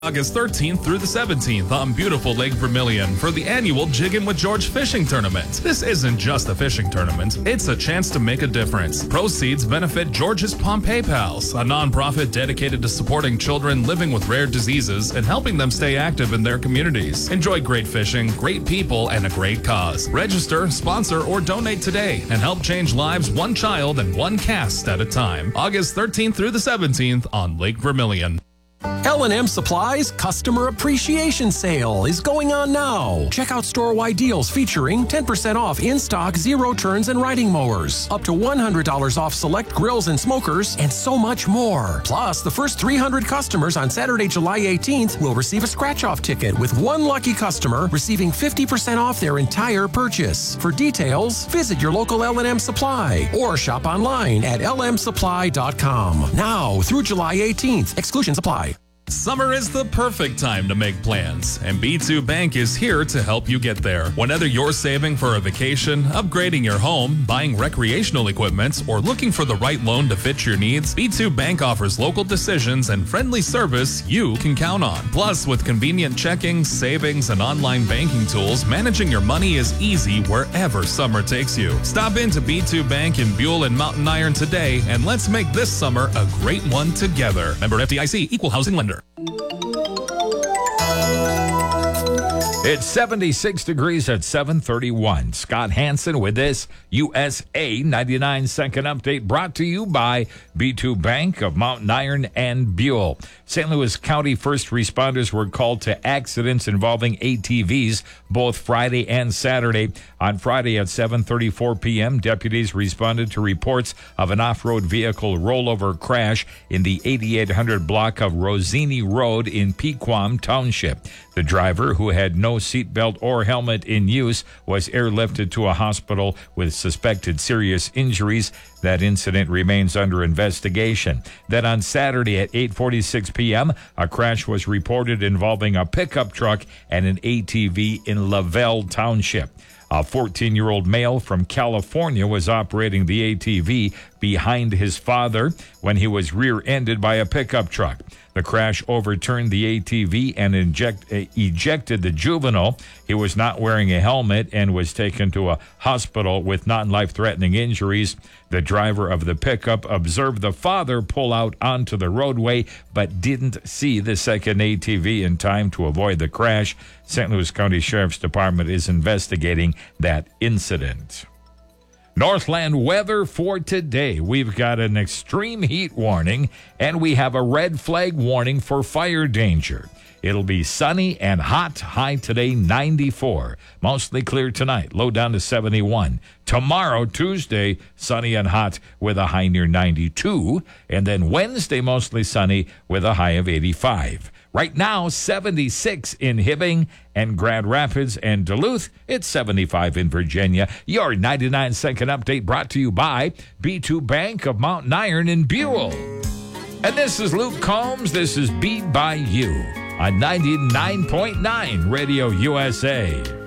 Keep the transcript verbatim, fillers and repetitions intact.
August thirteenth through the seventeenth on beautiful Lake Vermilion for the annual Jiggin' with George fishing tournament. This isn't just a fishing tournament, it's a chance to make a difference. Proceeds benefit George's Pompeii Pals, a nonprofit dedicated to supporting children living with rare diseases and helping them stay active in their communities. Enjoy great fishing, great people, and a great cause. Register, sponsor, or donate today and help change lives one child and one cast at a time. August thirteenth through the seventeenth on Lake Vermilion. L and M Supply's Customer Appreciation Sale is going on now. Check out store-wide deals featuring ten percent off in-stock zero turns and riding mowers, up to one hundred dollars off select grills and smokers, and so much more. Plus, the first three hundred customers on Saturday, July eighteenth will receive a scratch-off ticket, with one lucky customer receiving fifty percent off their entire purchase. For details, visit your local L and M Supply or shop online at L M supply dot com. Now through July eighteenth. Exclusions apply. Summer is the perfect time to make plans, and B two Bank is here to help you get there. Whether you're saving for a vacation, upgrading your home, buying recreational equipment, or looking for the right loan to fit your needs, B two Bank offers local decisions and friendly service you can count on. Plus, with convenient checking, savings, and online banking tools, managing your money is easy wherever summer takes you. Stop into B two Bank in Buell and Mountain Iron today, and let's make this summer a great one together. Member F D I C, Equal Housing Lender. It's seventy-six degrees at seven thirty-one. Scott Hansen with this U S A ninety-nine second update brought to you by B two Bank of Mountain Iron and Buell. Saint Louis County first responders were called to accidents involving A T Vs both Friday and Saturday. On Friday at seven thirty-four p.m., deputies responded to reports of an off-road vehicle rollover crash in the eighty-eight hundred block of Rosini Road in Pequam Township. The driver, who had no seatbelt or helmet in use, was airlifted to a hospital with suspected serious injuries. That incident remains under investigation. Then on Saturday at eight forty-six p.m., a crash was reported involving a pickup truck and an A T V in Lavelle Township. A fourteen-year-old male from California was operating the A T V behind his father when he was rear-ended by a pickup truck. The crash overturned the A T V and inject, uh, ejected the juvenile. He was not wearing a helmet and was taken to a hospital with non-life-threatening injuries. The driver of the pickup observed the father pull out onto the roadway but didn't see the second A T V in time to avoid the crash. Saint Louis County Sheriff's Department is investigating that incident. Northland weather for today. We've got an extreme heat warning, and we have a red flag warning for fire danger. It'll be sunny and hot, high today ninety-four. Mostly clear tonight, low down to seventy-one. Tomorrow, Tuesday, sunny and hot with a high near ninety-two. And then Wednesday, mostly sunny with a high of eighty-five. Right now, seventy-six in Hibbing and Grand Rapids and Duluth. It's seventy-five in Virginia. Your ninety-nine second update brought to you by B two Bank of Mountain Iron in Buell. And this is Luke Combs. This is Beat by You on ninety-nine point nine Radio U S A.